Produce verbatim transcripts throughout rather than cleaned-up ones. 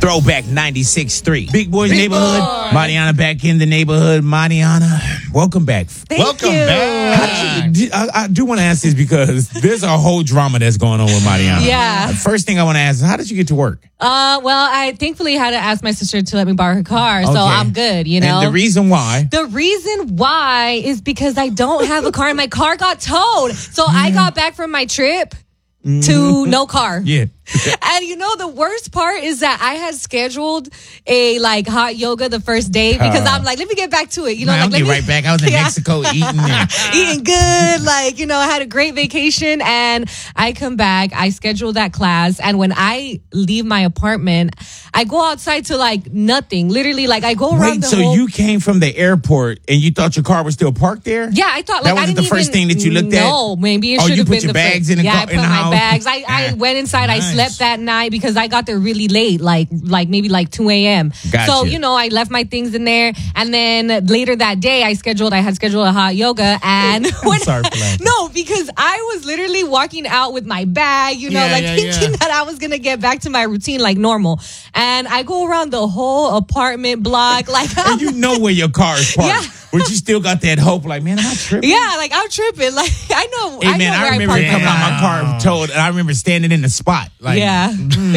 Throwback ninety-six point three. Big Boys Big Neighborhood. Boy. Mariana back in the neighborhood. Mariana, welcome back. Thank Welcome you. back. Do- I, I do want to ask this because there's a whole drama that's going on with Mariana. Yeah. The first thing I want to ask is, how did you get to work? Uh, well, I thankfully had to ask my sister to let me borrow her car, so Okay. I'm good, you know. And the reason why? The reason why is because I don't have a car and my car got towed. So I got back from my trip to no car. Yeah. And you know, the worst part is that I had scheduled a like hot yoga the first day because Uh, I'm like, let me get back to it. You know, Man, I'll like, let get me, right back. I was in Yeah. Mexico eating. And, eating good, like, you know, I had a great vacation and I come back, I schedule that class, and when I leave my apartment, I go outside to like nothing. Literally, like I go around wait, the so whole you came from the airport and you thought your car was still parked there? Yeah, I thought That like I wasn't didn't the first even, thing that you looked at? No, maybe it Oh, should you have put been your the bags first. in the yeah, car- I put in the my house? bags. I, I went inside. Nice. I slept that night because I got there really late, like like maybe like two a.m. Gotcha. So you know, I left my things in there, and then later that day, I scheduled. I had scheduled a hot yoga, and when, sorry for laughing. no, because I was literally walking out with my bag, you know, Yeah, like yeah, thinking yeah. that I was gonna get back to my routine like normal, and I go around the whole apartment block, like And you know where your car is parked. Yeah. But you still got that hope, like, man, am I tripping? yeah, like I'm tripping. Like I know, Hey, I man, know I where remember I it parked coming my out car. my car towed, and I remember standing in the spot. Like, Yeah.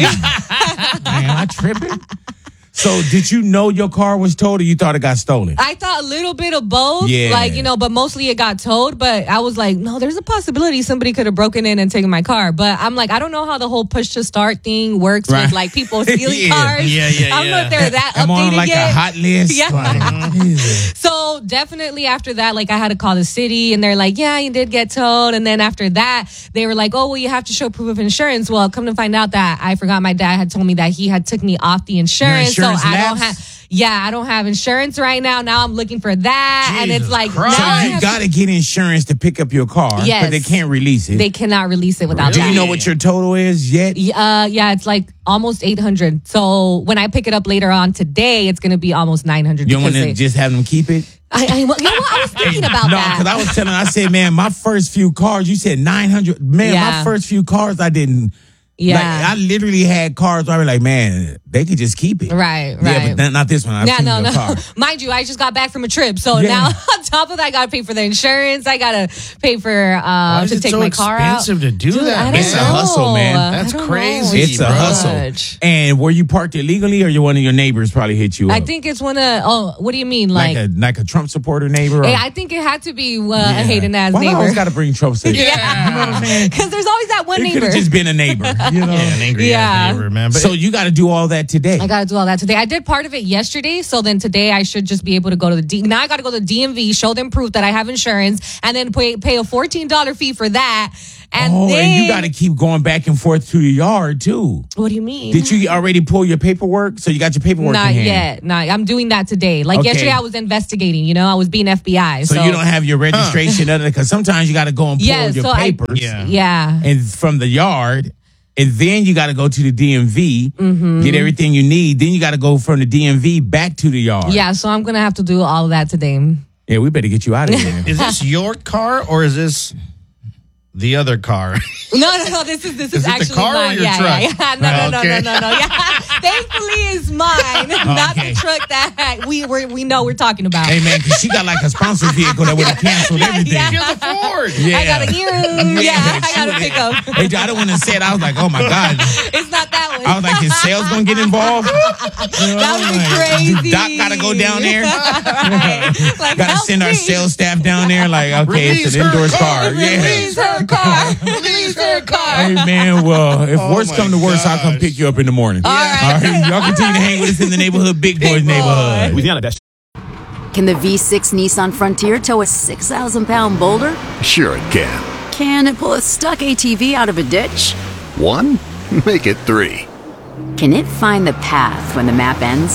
man, am I tripping? So, did you know your car was towed, or you thought it got stolen? I thought a little bit of both, Yeah. like, you know, but mostly it got towed. But I was like, no, there's a possibility somebody could have broken in and taken my car. But I'm like, I don't know how the whole push to start thing works Right. with like people stealing Yeah. cars. Yeah, yeah, I don't know yeah. if they're that I'm updated on like yet. a hot list. Yeah. Like, Jesus. So definitely after that, like I had to call the city and they're like, yeah, you did get towed. And then after that, they were like, oh, well, you have to show proof of insurance. Well, come to find out that I forgot my dad had told me that he had took me off the insurance. insurance so I don't lapsed? have, yeah, I don't have insurance right now. Now I'm looking for that. and it's Jesus like, Christ. now I So you have got to get insurance to pick up your car, Yes. but they can't release it. they cannot release it without Do that. you know what your total is yet? Uh, yeah, it's like almost eight hundred. So when I pick it up later on today, it's going to be almost nine hundred. You don't want because to they- just have them keep it? I, I, you know what? I was thinking about no, that. because I was telling, I said, man, my first few cars, you said nine hundred. Man, Yeah. my first few cars, I didn't. Yeah. Like, I literally had cars where I was like, man, they could just keep it. Right, Yeah, right. but not, not this one. I've Yeah, seen no, your no. car. Mind you, I just got back from a trip, so Yeah. now on top of that, I got to pay for the insurance. I got to pay for uh, Why is to it take so my car out. expensive to do Dude, that, I don't man? It's a know. hustle, man. I That's don't know. crazy, It's a bro. hustle. Much. And were you parked illegally, or you one of your neighbors probably hit you up? I think it's one of. Oh, what do you mean? like, Like, a like a Trump supporter neighbor. Or, hey, I think it had to be uh, a hating ass Why I always neighbor. got to bring Trump to Yeah. You know what I'm saying? Because there's always that one It could neighbor. have just been a neighbor. You know. Yeah, an angry Yeah. ass neighbor, man. But So you got to do all that today. I got to do all that today. I did part of it yesterday, so then today I should just be able to go to the D. Now I got to go to the D M V, show them proof that I have insurance, and then pay pay a fourteen dollar fee for that. And oh, then and you got to keep going back and forth to your yard too. What do you mean? Did you already pull your paperwork? So you got your paperwork Not in hand? yet. Not. I'm doing that today. Like Okay. yesterday, I was investigating. You know, I was being F B I. So, So, you don't have your registration, because sometimes you got to go and pull Yeah, your so I- papers Yeah. Yeah. and from the yard, and then you got to go to the D M V, Mm-hmm. get everything you need. Then you got to go from the D M V back to the yard. Yeah. So I'm gonna have to do all of that today. Yeah, we better get you out of here. is this your car or is this the other car? No, no, no. This is this is, Is it the actually car or mine. your yeah, truck? yeah, yeah. No, no, no, Okay. no, no, no. Yeah. Thankfully, it's mine, not Okay. the truck that we we we know we're talking about. Hey man, because she got like a sponsor vehicle that would have canceled everything. yeah. She has a Ford. Yeah. I got a ear. Yeah, I got a pickup. Hey, I don't want to say it. I was like, oh my god. It's not that one. I was like, his sales gonna get involved. You know, That would be like, crazy. Doc gotta go down there. Right. Like, Gotta help send our me. sales staff down there. Like, okay, Release it's an her indoor car. car. Yeah. Release her car. Release her car. Hey man, well, if Oh, worst my come to worst, I'll come gosh. pick you up in the morning. All All right. right, y'all continue to hang with us in the neighborhood, Big Boys Big neighborhood. Louisiana, that's Can the V six Nissan Frontier tow a six thousand pound boulder? Sure it can. Can it pull a stuck A T V out of a ditch? One? Make it three. Can it find the path when the map ends?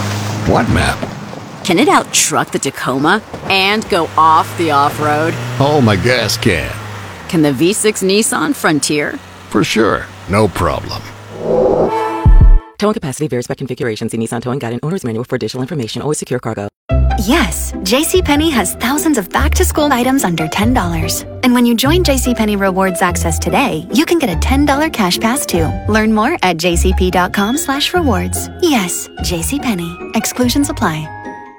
What map? Can it out-truck the Tacoma and go off the off-road? Oh, my gas can. Can the V six Nissan Frontier? For sure. No problem. Towing capacity varies by configuration. See Nissan Towing Guide and Owner's Manual for additional information. Always secure cargo. Yes, JCPenney has thousands of back-to-school items under ten dollars. And when you join JCPenney Rewards Access today, you can get a ten dollars cash pass too. Learn more at jcp.com slash rewards. Yes, JCPenney. Exclusions apply.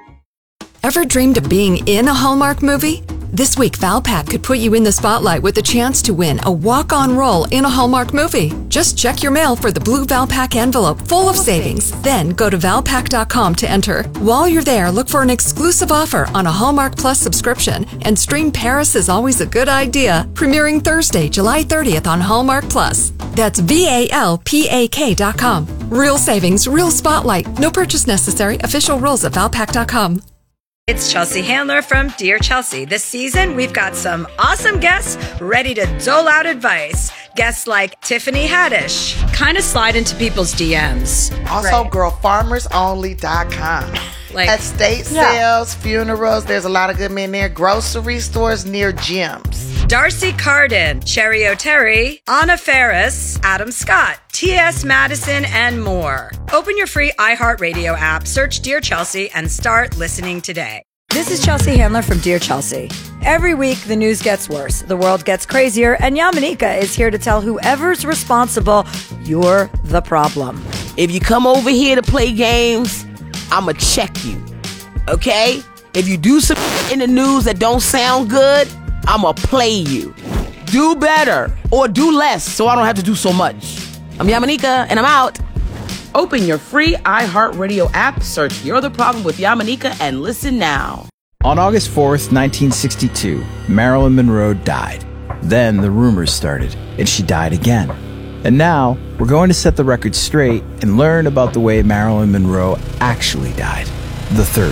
Ever dreamed of being in a Hallmark movie? This week, Valpak could put you in the spotlight with a chance to win a walk-on role in a Hallmark movie. Just check your mail for the blue Valpak envelope full of savings. Then go to valpak dot com to enter. While you're there, look for an exclusive offer on a Hallmark Plus subscription and stream Paris is Always a Good Idea, premiering Thursday, July thirtieth on Hallmark Plus. That's V A L P A K dot com. Real savings, real spotlight. No purchase necessary. Official rules at valpak dot com. It's Chelsea Handler from Dear Chelsea. This season, we've got some awesome guests ready to dole out advice. Guests like Tiffany Haddish, kind of slide into people's D Ms. Also, right. girl farmers only dot com. Like estate yeah. sales, funerals, there's a lot of good men there. Grocery stores near gyms. Darcy Carden, Cherry O'Terry, Anna Ferris, Adam Scott, T S Madison, and more. Open your free iHeartRadio app, search Dear Chelsea, and start listening today. This is Chelsea Handler from Dear Chelsea. Every week, the news gets worse, the world gets crazier, and Yamanika is here to tell whoever's responsible, you're the problem. If you come over here to play games, I'ma check you, okay? If you do some in the news that don't sound good, I'ma play you. Do better or do less so I don't have to do so much. I'm Yamanika and I'm out. Open your free iHeartRadio app, search You're the Problem with Yamanika, and listen now. On August fourth, nineteen sixty-two, Marilyn Monroe died. Then the rumors started, and she died again. And now, we're going to set the record straight and learn about the way Marilyn Monroe actually died. The third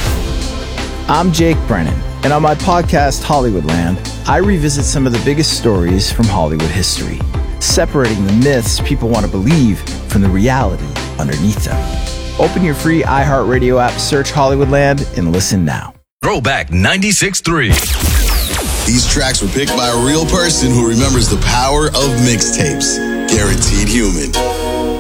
way. I'm Jake Brennan, and on my podcast, Hollywoodland, I revisit some of the biggest stories from Hollywood history, separating the myths people want to believe from the reality underneath them. Open your free iHeartRadio app, search Hollywoodland, and listen now. Throwback ninety-six point three. These tracks were picked by a real person who remembers the power of mixtapes. Guaranteed Human.